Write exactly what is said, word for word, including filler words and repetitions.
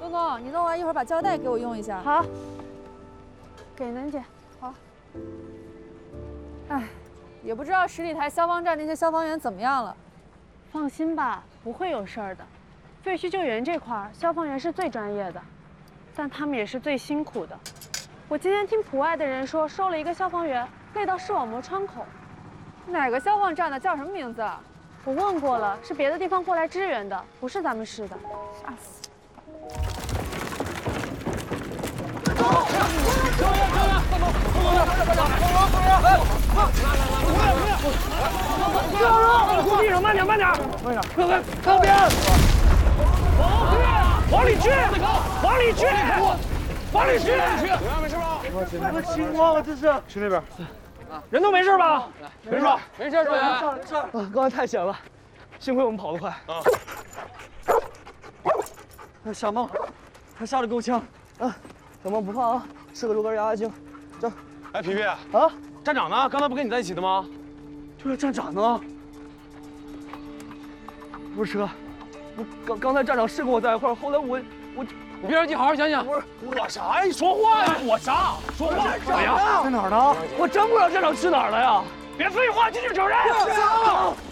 东东，你弄完一会儿把胶带给我用一下。 好，给楠姐。 好。哎，也不知道十里台消防站那些消防员怎么样了。 放心吧，不会有事儿的。废墟救援这块儿，消防员是最专业的，但他们也是最辛苦的。我今天听普外的人说，收了一个消防员，累到视网膜穿孔。 哪个消防站的？叫什么名字？ 我问过了，是别的地方过来支援的，不是咱们市的。 吓死！ 救援！救援！快点！快点！快点！快点！工地上慢点，慢点，慢点！快快靠边！往里去！往里去！往里去！没事吧？什么情况啊？这是？去那边。人都没事吧？没事吧？没事，救援。啊，刚才太险了，幸亏我们跑得快。啊。小梦，他下了够呛。啊，小梦不怕啊，吃个肉干压压惊。走。 哎，皮皮啊， 站长呢？刚才不跟你在一起的吗？就是站长呢。不是车，我刚刚才站长是跟我在一块儿，后来我我你别着急，好好想想。 不是我啥呀？你说话呀！我啥？说话啥呀？ 在哪儿呢？ 我真不知道站长去哪儿了呀！别废话，进去找人。